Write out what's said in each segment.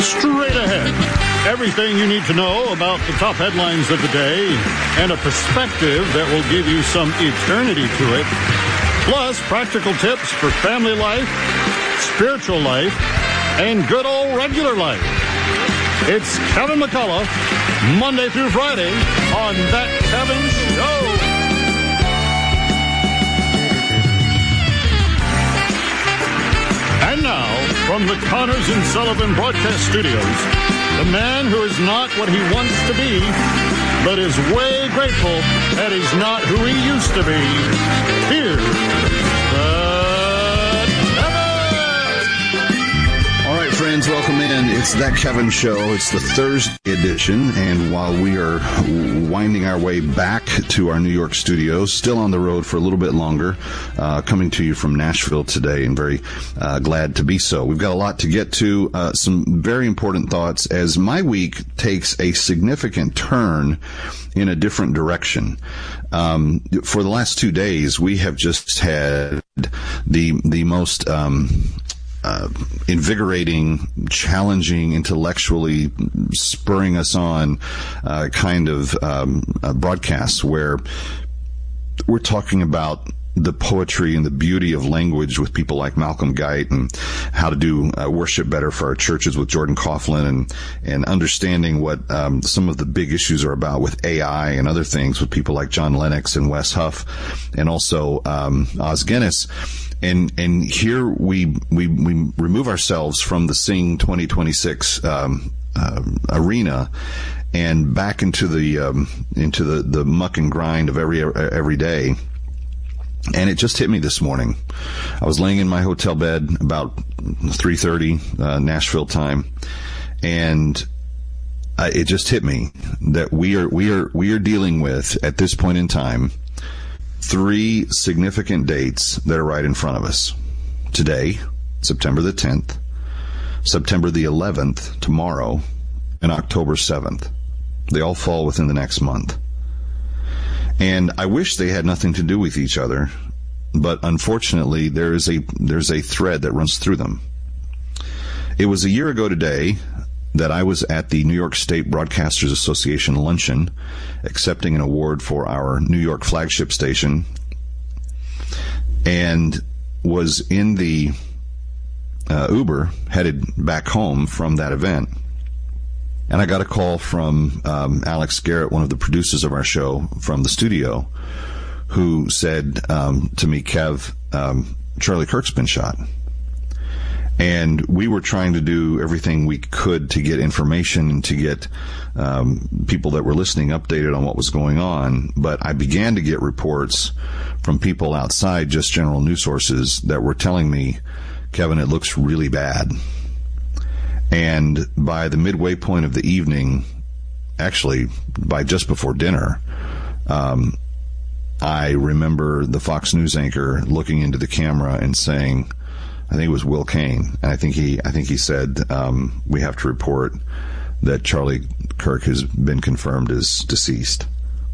Straight ahead, everything you need to know about the top headlines of the day and a perspective that will give you some eternity to it. Plus, practical tips for family life, spiritual life, and good old regular life. It's Kevin McCullough, Monday through Friday on That Kevin Show. And now, from the Connors and Sullivan Broadcast Studios, the man who is not what he wants to be, but is way grateful that he's not who he used to be. Here's Kevin! All right, friends, welcome in. It's That Kevin Show. It's the Thursday edition, and while we are winding our way back to our New York studios, still on the road for a little bit longer, coming to you from Nashville today, and very glad to be so. We've got a lot to get to, some very important thoughts as my week takes a significant turn in a different direction. For the last 2 days, we have just had the most invigorating, challenging, intellectually spurring us on kind of broadcasts where we're talking about the poetry and the beauty of language with people like Malcolm Guite, and how to do worship better for our churches with Jordan Coughlin, and understanding what some of the big issues are about with AI and other things with people like John Lennox and Wes Huff, and also Os Guinness. And here we remove ourselves from the Sing 2026 arena and back into the muck and grind of every day. And it just hit me this morning. I was laying in my hotel bed about 3:30 Nashville time, and it just hit me that we are dealing with, at this point in time, 3 significant dates that are right in front of us. Today, September the 10th, September the 11th, tomorrow, and October 7th. They all fall within the next month. And I wish they had nothing to do with each other, but unfortunately there's a thread that runs through them. It was a year ago today that I was at the New York State Broadcasters Association luncheon, accepting an award for our New York flagship station, and was in the Uber headed back home from that event. And I got a call from Alex Garrett, one of the producers of our show, from the studio, who said to me, Kev, Charlie Kirk's been shot. And we were trying to do everything we could to get information and to get people that were listening updated on what was going on. But I began to get reports from people outside just general news sources that were telling me, Kevin, it looks really bad. And by the midway point of the evening, actually by just before dinner, I remember the Fox News anchor looking into the camera and saying, I think it was Will Cain, and I think he said, we have to report that Charlie Kirk has been confirmed as deceased.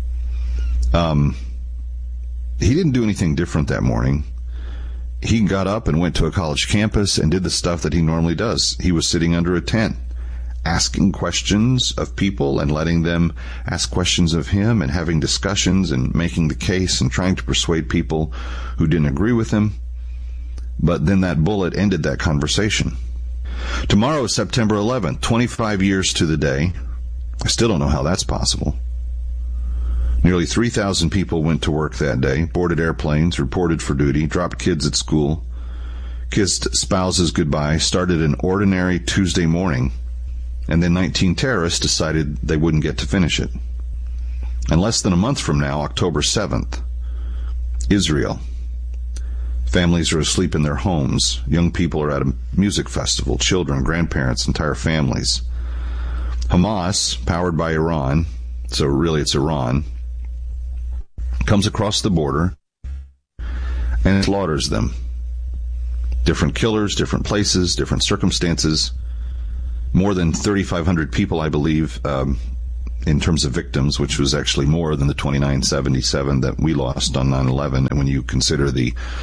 He didn't do anything different that morning. He got up and went to a college campus and did the stuff that he normally does. He was sitting under a tent, asking questions of people and letting them ask questions of him, and having discussions and making the case and trying to persuade people who didn't agree with him. But then that bullet ended that conversation. Tomorrow is September 11th, 25 years to the day. I still don't know how that's possible. Nearly 3,000 people went to work that day, boarded airplanes, reported for duty, dropped kids at school, kissed spouses goodbye, started an ordinary Tuesday morning, and then 19 terrorists decided they wouldn't get to finish it. And less than a month from now, October 7th, Israel. Families are asleep in their homes. Young people are at a music festival. Children, grandparents, entire families. Hamas, powered by Iran, so really it's Iran, comes across the border and slaughters them. Different killers, different places, different circumstances. More than 3,500 people, I believe, in terms of victims, which was actually more than the 2,977 that we lost on 9/11. And when you consider the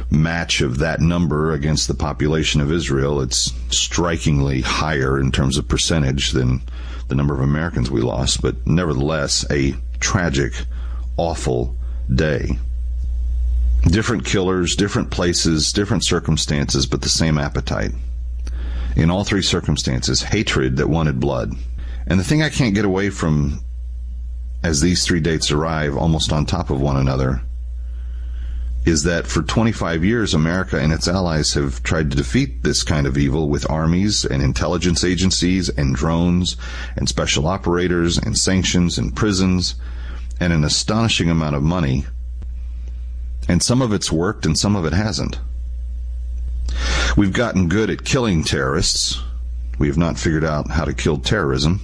match of that number against the population of Israel, it's strikingly higher in terms of percentage than the number of Americans we lost, but nevertheless, a tragic, awful day. Different killers, different places, different circumstances, but the same appetite. In all three circumstances, hatred that wanted blood. And the thing I can't get away from as these three dates arrive almost on top of one another is that for 25 years, America and its allies have tried to defeat this kind of evil with armies and intelligence agencies and drones and special operators and sanctions and prisons and an astonishing amount of money. And some of it's worked and some of it hasn't. We've gotten good at killing terrorists. We have not figured out how to kill terrorism.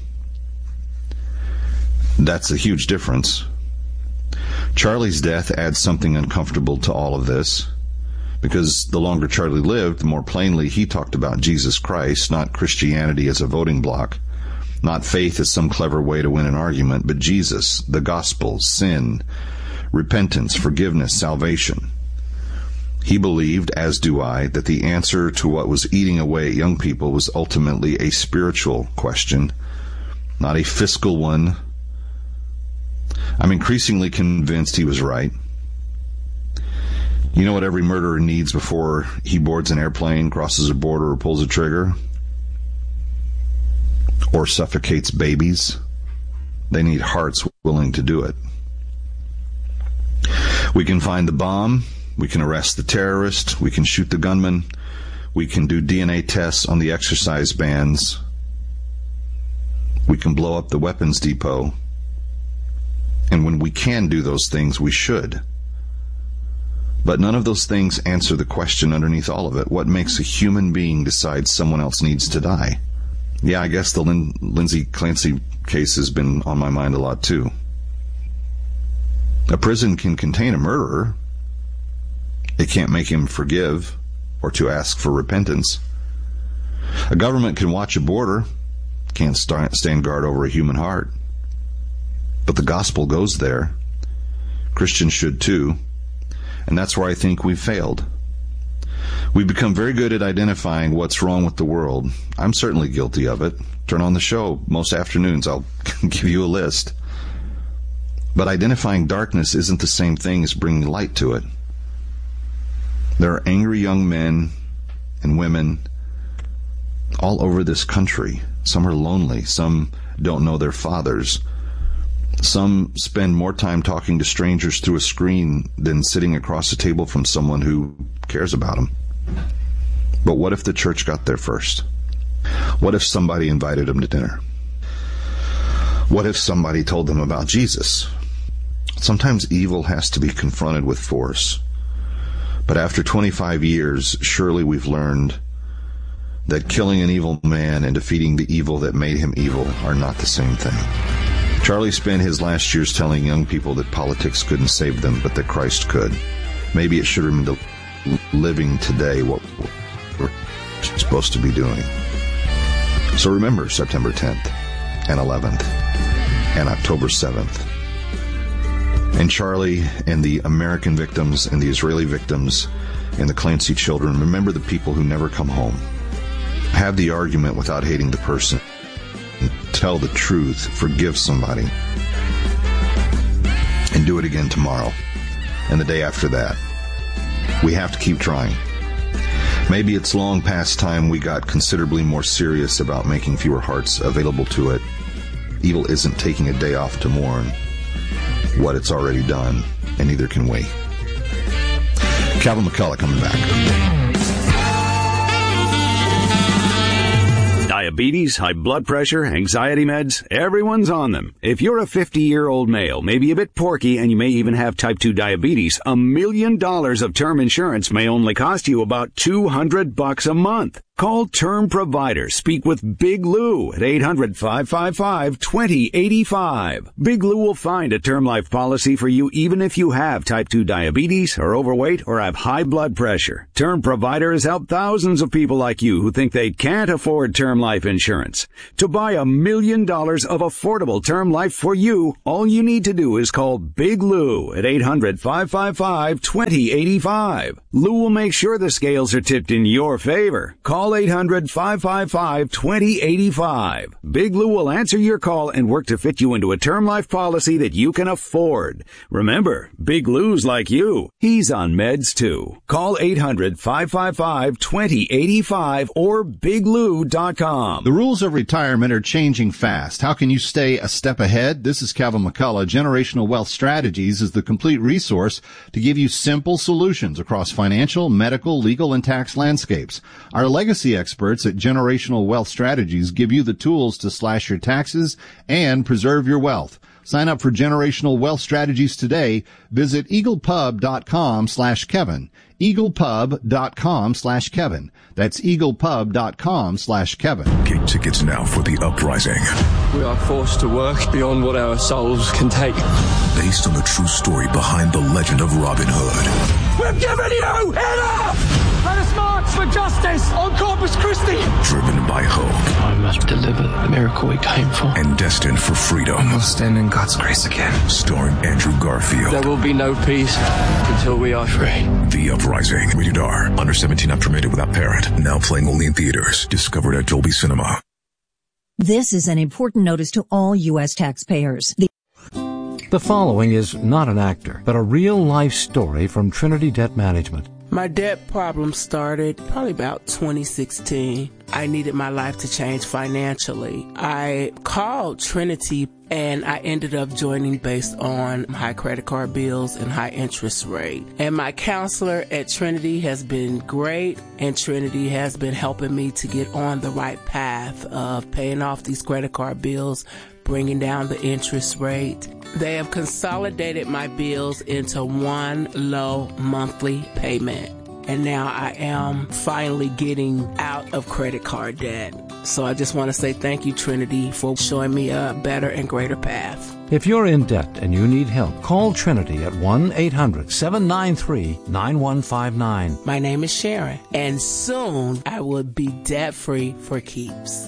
That's a huge difference. Charlie's death adds something uncomfortable to all of this, because the longer Charlie lived, the more plainly he talked about Jesus Christ, not Christianity as a voting bloc, not faith as some clever way to win an argument, but Jesus, the gospel, sin, repentance, forgiveness, salvation. He believed, as do I, that the answer to what was eating away at young people was ultimately a spiritual question, not a fiscal one. I'm increasingly convinced he was right. You know what every murderer needs before he boards an airplane, crosses a border, or pulls a trigger? Or suffocates babies? They need hearts willing to do it. We can find the bomb. We can arrest the terrorist. We can shoot the gunman. We can do DNA tests on the exercise bands. We can blow up the weapons depot. And when we can do those things, we should. But none of those things answer the question underneath all of it. What makes a human being decide someone else needs to die? Yeah, I guess the Lindsay Clancy case has been on my mind a lot too. A prison can contain a murderer. It can't make him forgive or to ask for repentance. A government can watch a border, can't stand guard over a human heart. But the gospel goes there. Christians should too. And that's where I think we've failed. We've become very good at identifying what's wrong with the world. I'm certainly guilty of it. Turn on the show most afternoons. I'll give you a list. But identifying darkness isn't the same thing as bringing light to it. There are angry young men and women all over this country. Some are lonely. Some don't know their fathers. Some spend more time talking to strangers through a screen than sitting across a table from someone who cares about them. But what if the church got there first? What if somebody invited them to dinner? What if somebody told them about Jesus? Sometimes evil has to be confronted with force. But after 25 years, surely we've learned that killing an evil man and defeating the evil that made him evil are not the same thing. Charlie spent his last years telling young people that politics couldn't save them, but that Christ could. Maybe it should remain living today what we're supposed to be doing. So remember September 10th and 11th and October 7th. And Charlie and the American victims and the Israeli victims and the Clancy children, remember the people who never come home. Have the argument without hating the person. Tell the truth, forgive somebody, and do it again tomorrow and the day after that. We have to keep trying. Maybe it's long past time we got considerably more serious about making fewer hearts available to it. Evil isn't taking a day off to mourn what it's already done, and neither can we. Calvin McCullough coming back. Diabetes, high blood pressure, anxiety meds, everyone's on them. If you're a 50-year-old male, maybe a bit porky, and you may even have type 2 diabetes, $1 million of term insurance may only cost you about $200 a month. Call Term Provider. Speak with Big Lou at 800-555-2085. Big Lou will find a term life policy for you even if you have type 2 diabetes, are overweight, or have high blood pressure. Term Provider has helped thousands of people like you who think they can't afford term life insurance. To buy $1 million of affordable term life for you, all you need to do is call Big Lou at 800-555-2085. Lou will make sure the scales are tipped in your favor. Call 800-555-2085. Big Lou will answer your call and work to fit you into a term life policy that you can afford. Remember, Big Lou's like you. He's on meds too. Call 800-555-2085 or biglou.com. The rules of retirement are changing fast. How can you stay a step ahead? This is Kevin McCullough. Generational Wealth Strategies is the complete resource to give you simple solutions across financial, medical, legal, and tax landscapes. Our legacy experts at Generational Wealth Strategies give you the tools to slash your taxes and preserve your wealth. Sign up for Generational Wealth Strategies today. Visit eaglepub.com/Kevin. eaglepub.com/Kevin. That's eaglepub.com/Kevin. Get tickets now for The Uprising. We are forced to work beyond what our souls can take. Based on the true story behind the legend of Robin Hood. We're giving you enough! Let us march for justice on Corpus Christi! Driven by hope. I must deliver the miracle we came for. And destined for freedom. We'll stand in God's grace again. Starring Andrew Garfield. There will be no peace until we are free. The Uprising. Rated R. Under 17, not permitted without parent. Now playing only in theaters. Discovered at Dolby Cinema. This is an important notice to all U.S. taxpayers. The following is not an actor, but a real-life story from Trinity Debt Management. My debt problem started probably about 2016. I needed my life to change financially. I called Trinity and I ended up joining based on high credit card bills and high interest rate. And my counselor at Trinity has been great, and Trinity has been helping me to get on the right path of paying off these credit card bills, bringing down the interest rate. They have consolidated my bills into one low monthly payment. And now I am finally getting out of credit card debt. So I just want to say thank you, Trinity, for showing me a better and greater path. If you're in debt and you need help, call Trinity at 1-800-793-9159. My name is Sharon, and soon I will be debt-free for keeps.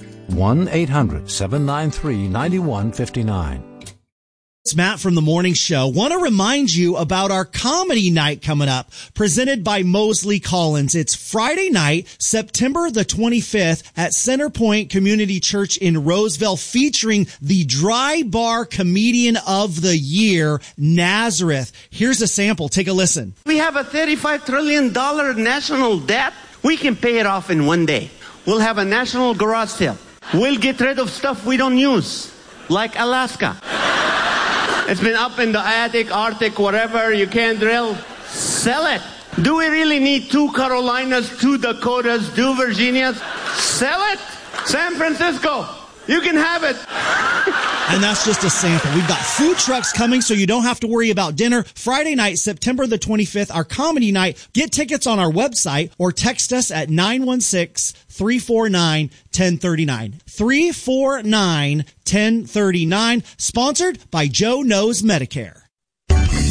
1-800-793-9159. It's Matt from The Morning Show. Want to remind you about our comedy night coming up, presented by Mosley Collins. It's Friday night, September the 25th at Centerpoint Community Church in Roseville, featuring the Dry Bar Comedian of the Year, Nazareth. Here's a sample. Take a listen. We have a $35 trillion national debt. We can pay it off in one day. We'll have a national garage sale. We'll get rid of stuff we don't use, like Alaska. It's been up in the attic, Arctic, whatever. You can't drill. Sell it. Do we really need 2 Carolinas, 2 Dakotas, 2 Virginias? Sell it. San Francisco. You can have it. And that's just a sample. We've got food trucks coming, so you don't have to worry about dinner. Friday night, September the 25th, our comedy night. Get tickets on our website or text us at 916-349-1039. 349-1039. Sponsored by Joe Knows Medicare.